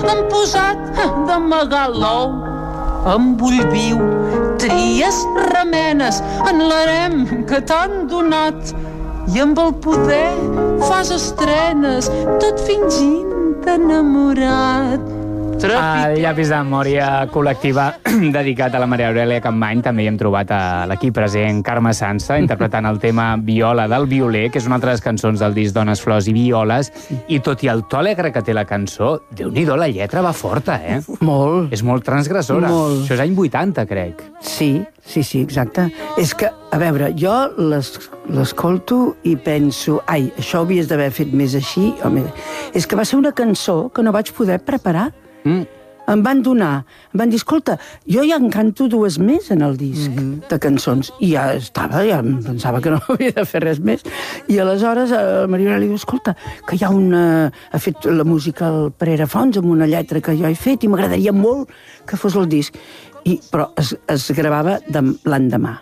Han posat d'amagar l'ou amb ull viu, tries remenes en l'harem que t'han donat, i amb el poder fas estrenes, tot fingint enamorat. El llapis de memòria col·lectiva dedicat a la Maria Aurèlia Capmany. També hi hem trobat a l'equip present Carme Sansa interpretant el tema Viola del Violer, que és una altra de les cançons del disc Dones, Flors i Violes, i tot i el to alegre que té la cançó, Déu-n'hi-do, la lletra va forta, eh? Molt. És molt transgressora. Molt. Això és any 80, crec. Sí, exacte. És que, a veure, jo l'escolto i penso, ai, això hauries d'haver fet més així, o més... És que va ser una cançó que no vaig poder preparar. Em van dir, escolta, jo ja en canto 2 més en el disc de cançons, i ja em pensava que no havia de fer res més, i aleshores la Maria Aurèlia diu, escolta, que hi ha ha fet la música el Pereira Fons amb una lletra que jo he fet, i m'agradaria molt que fos el disc, però es gravava l'endemà.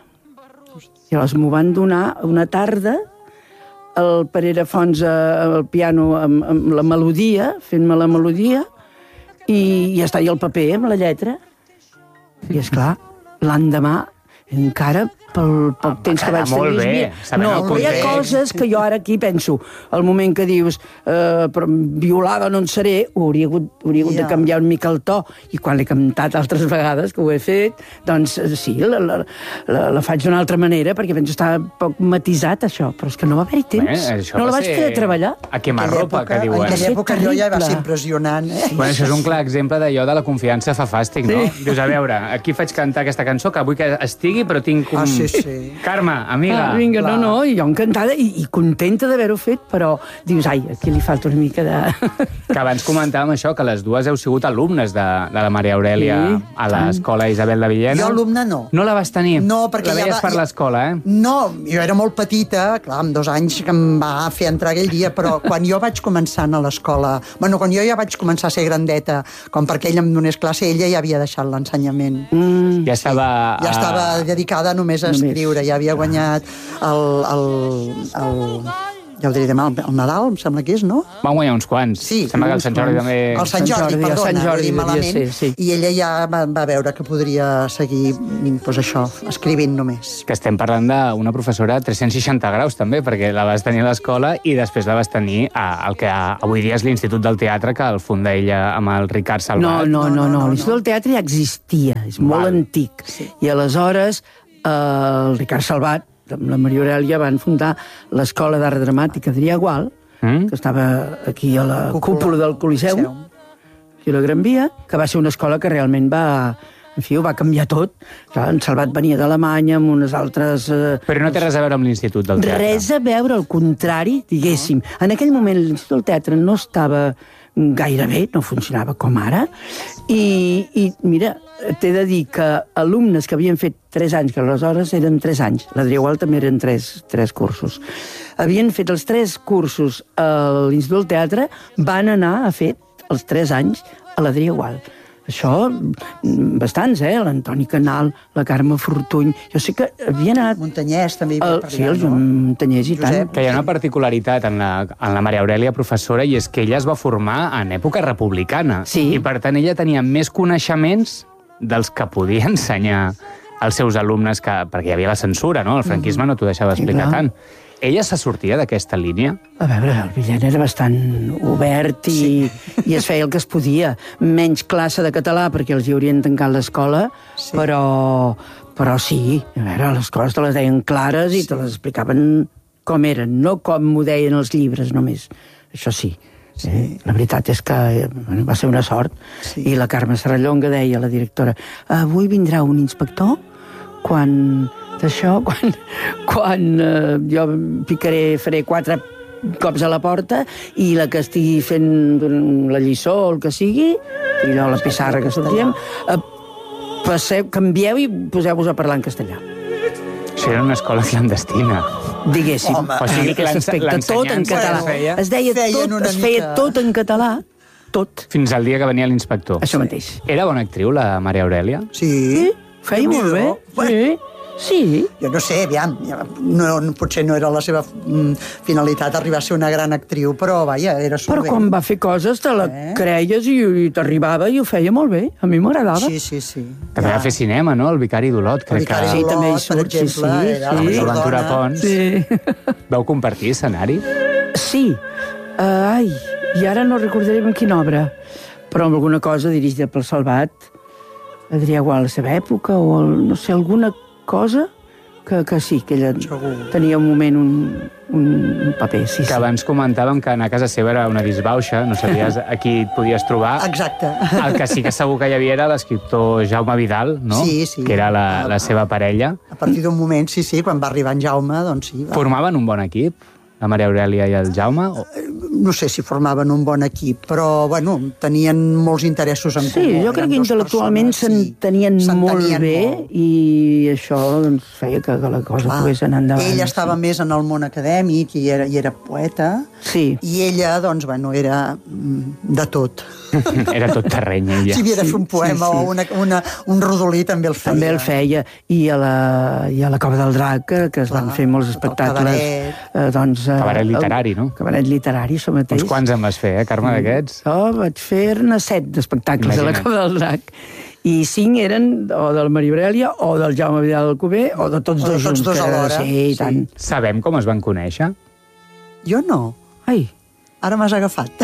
I llavors m'ho van donar una tarda, el Pereira Fons al piano amb la melodia, fent-me la melodia, i ja està, i el paper amb la lletra. I, esclar, l'endemà, encara pel poc temps que vaig tenir... Molt bé. No, però hi ha coses que jo ara aquí penso, al moment que dius però violada no en seré, hauria hagut de canviar una mica el to, i quan l'he cantat altres vegades, que ho he fet, doncs sí, la faig d'una altra manera, perquè penso estava poc matisat, això, però és que no va haver-hi temps. No la vaig poder treballar. A quemarropa, que diuen. En aquella època allò ja va ser impressionant. Bueno, això és un clar exemple d'allò de la confiança fa fàstic, no? Dius, a veure, aquí faig cantar aquesta cançó, que vull que estigui, però tinc un... Sí. Carme, amiga. Vinga, no, jo encantada i contenta d'haver-ho fet, però dius, ai, aquí li falta una mica de... Que abans comentàvem això, que les dues heu sigut alumnes de la Maria Aurèlia a l'escola Isabel de Villena. Jo alumne no. No la vas tenir? No, perquè la veies per l'escola, eh? No, jo era molt petita, clar, amb 2 anys que em va fer entrar aquell dia, però quan jo vaig començar a l'escola... Bueno, quan jo ja vaig començar a ser grandeta, com perquè ella em donés classe, ella ja havia deixat l'ensenyament. Ja estava... Ja estava dedicada només a escriure, ja havia guanyat ja ho diré demà, el Nadal, em sembla que és, no? Va guanyar uns quants. Sí. Sembla que el Sant Jordi també... El Sant Jordi, perdona, ho he dit malament. Sí. I ella ja va veure que podria seguir, doncs això, escrivint només. Que estem parlant d'una professora 360 graus, també, perquè la vas tenir a l'escola i després la vas tenir al que avui dia és l'Institut del Teatre, que el funda ella amb el Ricard Salvat. No. L'Institut del Teatre ja existia, és molt antic. I aleshores el Ricard Salvat, amb la Maria Aurèlia, van fundar l'Escola d'Art Dramàtic Adrià Gual, que estava aquí a la cúpula del Coliseum, aquí a la Gran Via, que va ser una escola que realment ho va canviar tot. Clar, en Salvat venia d'Alemanya amb unes altres... Però no té res a veure amb l'Institut del Teatre. Res a veure, al contrari, diguéssim. En aquell moment l'Institut del Teatre no estava gaire bé, no funcionava com ara, i mira, t'he de dir que alumnes que havien fet 3 anys, que aleshores eren 3 anys, l'Adrià Gual també eren 3 cursos, havien fet els 3 cursos a l'Institut del Teatre, van anar a fer els 3 anys a l'Adrià Gual. Això, bastants, l'Antoni Canal, la Carme Fortuny... Jo sé que havien anat... Montanyès també hi havia per allà, sí, el Montanyès i tant. Que hi ha una particularitat en la Maria Aurèlia, professora, i és que ella es va formar en època republicana. Sí. I, per tant, ella tenia més coneixements dels que podia ensenyar als seus alumnes, perquè hi havia la censura, no? El franquisme no t'ho deixava explicar tant. Ella se sortia d'aquesta línia? A veure, el Villena era bastant obert i es feia el que es podia. Menys classe de català, perquè els hi haurien tancat l'escola, però sí, a veure, les coses te les deien clares i te les explicaven com eren, no com m'ho deien els llibres només. Això sí. La veritat és que va ser una sort. I la Carme Serrallonga deia, la directora, avui vindrà un inspector quan jo faré 4 cops a la porta i la que estigui fent la lliçó o el que sigui, i allò, la pissarra que sortíem, canvieu i poseu-vos a parlar en castellà. Això era una escola clandestina. Diguéssim. O sigui, tot en català. Es feia tot en català, tot. Fins al dia que venia l'inspector. Això mateix. Era bona actriu, la Maria Aurèlia? Sí. Feia molt bé. Sí. Jo no sé, aviam, potser no era la seva finalitat arribar a ser una gran actriu, però, vaja, era Però solvent. quan va fer coses te la creies i t'arribava i ho feia molt bé. A mi m'agradava. Sí. També va fer cinema, no? El Vicari d'Olot, crec que... Sí, també hi surt, per exemple, sí, era la sí. major Bonaventura dona. Pons. Sí. Vau compartir escenari? Sí. I ara no recordaré en quina obra, però amb alguna cosa dirigida pel Salvat, Adrià Gual, a la seva època, o no sé, alguna cosa que sí, que ella tenia un moment un paper, sí. Que abans comentàvem que anar a casa seva era una disbauxa, no sabies a qui et podies trobar. Exacte. El que sí que segur que hi havia era l'escriptor Jaume Vidal, no? Sí. Que era la seva parella. A partir d'un moment, sí, quan va arribar en Jaume, doncs sí. Formaven un bon equip, la Maria Aurèlia i el Jaume? No sé si formaven un bon equip, però, bueno, tenien molts interessos en comú. Sí, jo crec que intel·lectualment s'entenien molt bé i això doncs, feia que la cosa pogués anar endavant. Ell estava més en el món acadèmic i era poeta. Sí. I ella, doncs, bueno, era de tot. Era tot terreny, ella. Si havia de fer un poema o un rodolí, també el feia. També el feia. I a la Cova del Drac, que es van fer molts espectacles. Cabaret literari, no? Cabaret literari, això mateix. Uns quants en vas fer, Carme, d'aquests? Jo vaig fer-ne 7 d'espectacles a la Cova del Drac. I 5 eren o del Maria Aurèlia, o del Jaume Vidal Alcover, o de tots dos junts. Tots dos alhora. Sí, tant. Sabem com es van conèixer? Jo no. Ai, Ara m'has agafat.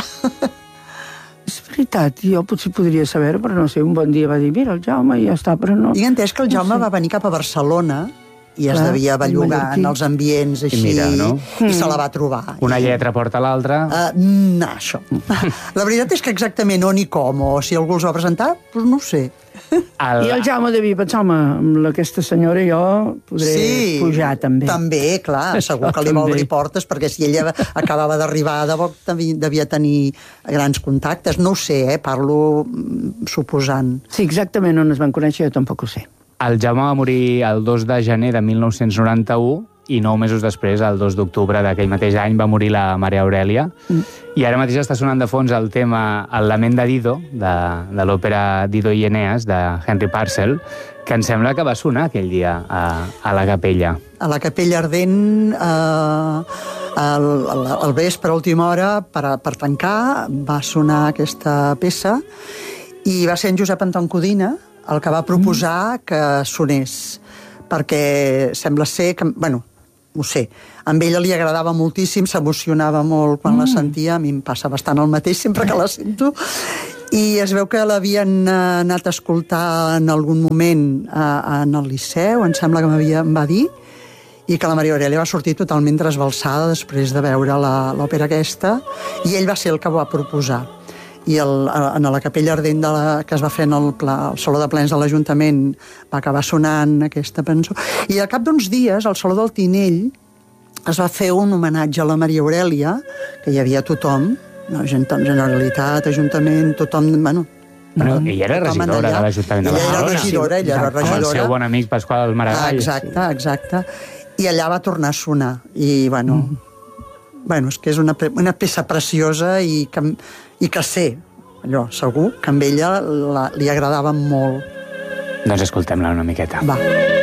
és veritat, jo potser podria saber, però no sé, un bon dia va dir, mira, el Jaume, i ja està, però no... Tinc entès que el Jaume va venir cap a Barcelona i es devia bellugar en els ambients així, mira, no? I se la va trobar. Una lletra porta l'altra. No, això. La veritat és que exactament on i com, o si algú els va presentar, doncs no ho sé. I el Jaume devia pensar, home, amb aquesta senyora jo podré pujar també. També, clar, segur que li va obrir portes, perquè si ella acabava d'arribar de Vox devia tenir grans contactes. No ho sé, parlo suposant. Sí, exactament on es van conèixer jo tampoc ho sé. El Jaume va morir el 2 de gener de 1991 i 9 mesos després, el 2 d'octubre d'aquell mateix any, va morir la Maria Aurèlia. I ara mateix està sonant de fons el tema El lament de Dido, de l'òpera Dido i Eneas, de Henry Purcell, que em sembla que va sonar aquell dia a la capella. A la capella ardent, al vespre, a última hora, per tancar, va sonar aquesta peça, i va ser en Josep Anton Codina el que va proposar que sonés, perquè sembla ser que, bueno, ho sé, a ella li agradava moltíssim, s'emocionava molt quan la sentia, a mi em passa bastant el mateix sempre que la sento, i es veu que l'havien anat a escoltar en algun moment en el Liceu, em sembla que em va dir, i que la Maria Aurèlia va sortir totalment trasbalsada després de veure l'òpera aquesta, i ell va ser el que ho va proposar. I en la capella ardent que es va fer en el Saló de Plens de l'Ajuntament va acabar sonant aquesta cançó. I al cap d'uns dies, al Saló del Tinell, es va fer un homenatge a la Maria Aurèlia, que hi havia tothom, Generalitat, Ajuntament, tothom, bueno... Ella era regidora de l'Ajuntament de Barcelona. Ella era regidora. El seu bon amic Pasqual Maragall. Exacte. I allà va tornar a sonar. I, bueno, és que és una peça preciosa i que sé, allò, segur que a ella li agradava molt. Doncs escoltem-la una miqueta. Va.